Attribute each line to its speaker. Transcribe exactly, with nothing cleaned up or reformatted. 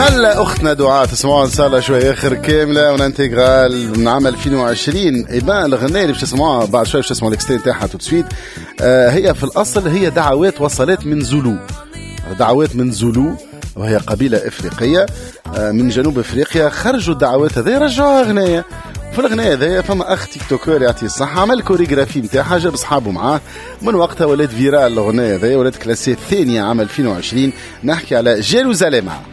Speaker 1: ملا اختنا دعاء تسمعوها ان شاء الله شويه اخر كامله ونانتيغرال من عام ألفين وعشرين. ايبان الغنايه اللي باش تسمعوها بعد شويه باش تسمعوا الاكستري تاعها تو سويت. آه هي في الاصل هي دعوات وصلت من زولو، دعوات من زولو وهي قبيله افريقيه آه من جنوب افريقيا. خرجوا الدعوات هذه رجعوها غنايه. في الغنايه هذايا فما اخ تيك توكر يعطيه الصحه عمل كوريغرافي نتاعها، جاب اصحابه معاه، من وقتها ولات فيرال الغنايه هذيا، ولات كلاسيه الثانيه عام ألفين وعشرين. نحكي على جيروزاليم.